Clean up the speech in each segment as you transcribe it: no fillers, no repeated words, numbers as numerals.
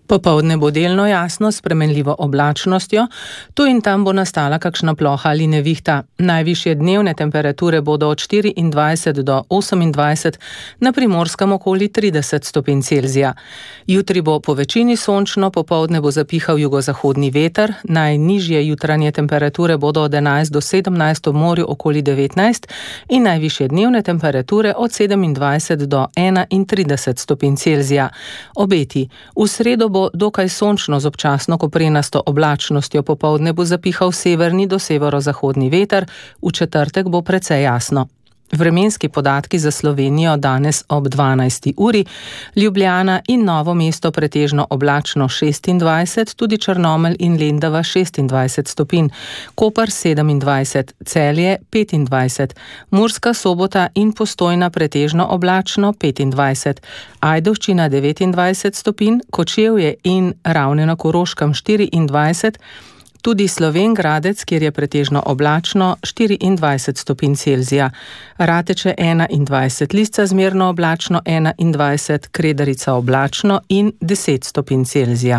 Popoldne bo delno jasno s spremenljivo oblačnostjo, tu in tam bo nastala kakšna ploha ali nevihta. Najvišje dnevne temperature bodo od 24 do 28, na Primorskem okoli 30 stopinj Celzija. Jutri bo po večini sončno, popoldne bo zapihal jugozahodni veter, najnižje jutranje temperature bodo od 11 do 17, v morju okoli 19 in najvišje dnevne temperature od 27 do 31 stopinj Celzija. Obeti: v sredo bo dokaj sončno z občasno koprenasto oblačnostjo, popoldne bo zapihal severni do severozahodni veter, v četrtek bo precej jasno. Vremenski podatki za Slovenijo danes ob 12. uri: Ljubljana in Novo mesto pretežno oblačno 26, tudi Črnomelj in Lendava 26 stopinj, Koper 27, Celje 25, Murska Sobota in Postojna pretežno oblačno 25, Ajdovščina 29 stopinj, Kočevje in Ravne na Koroškem 24, tudi Slovenj Gradec, kjer je pretežno oblačno 24 stopinj Celzija, Rateče 21, Lisca zmerno oblačno 21, Kredarica oblačno in 10 stopinj Celzija.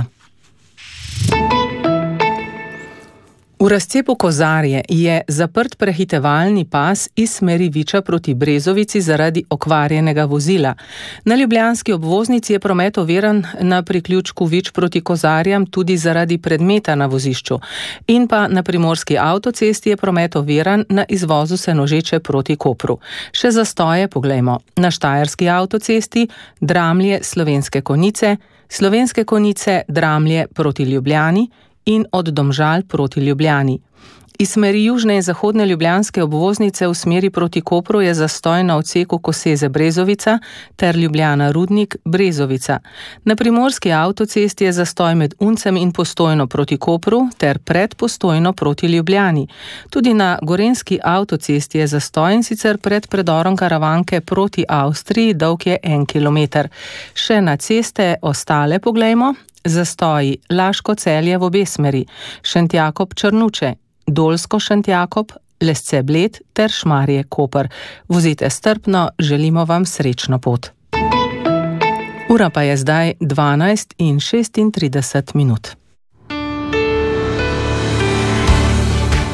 V razcepu Kozarje je zaprt prehitevalni pas iz smeri Viča proti Brezovici zaradi okvarjenega vozila. Na ljubljanski obvoznici je promet oviran na priključku Vič proti Kozarjam tudi zaradi predmeta na vozišču. In pa na primorski avtocesti je promet oviran na izvozu Senožeče proti Kopru. Še zastoje poglejmo. Na štajerski avtocesti Dramlje Slovenske Konjice, Slovenske Konjice Dramlje proti Ljubljani in od Domžal proti Ljubljani. Iz smeri južne in zahodne ljubljanske obvoznice v smeri proti Kopru je zastoj na odseku Koseze Brezovica ter Ljubljana Rudnik Brezovica. Na primorski avtocesti je zastoj med Uncem in Postojno proti Kopru ter pred Postojno proti Ljubljani. Tudi na gorenjski avtocesti je zastoj, in sicer pred predorom Karavanke proti Avstriji, dolg je 1 kilometer. Še na ceste ostale poglejmo: zastoji Laško Celje v obe smeri, Šentjakob Črnuče, Dolsko Šentjakob, Lesce Bled ter Šmarje Koper. Vozite strpno, želimo vam srečno pot. Ura pa je zdaj 12:36 minut.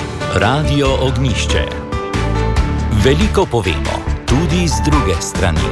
Radio Ognjišče. Veliko povemo, tudi z druge strani.